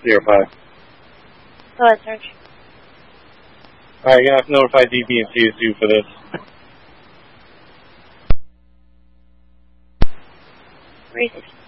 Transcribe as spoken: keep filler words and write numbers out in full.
zero five. Go ahead, Sarge. Alright, you're going to have to notify D B and C S U for this. three sixty.